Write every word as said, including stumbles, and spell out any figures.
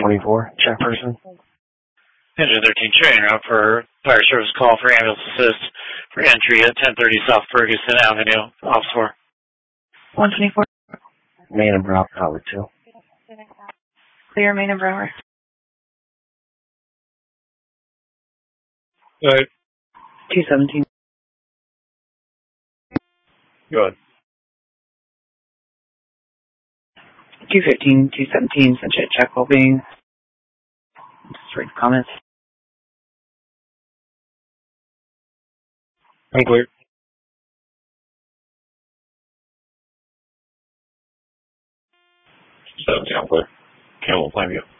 twenty-four, check person. Engine thirteen train route for fire service call for ambulance assist for entry at ten thirty South Ferguson Avenue, off four. one twenty-four. Main and Brower, Howard two. Clear, Main and Brower. Good. two seventeen. Good. two fifteen, two seventeen, Sunshine check well-being. Just read the comments. I'm clear. seventeen, I'm clear. Campbell, Plainview.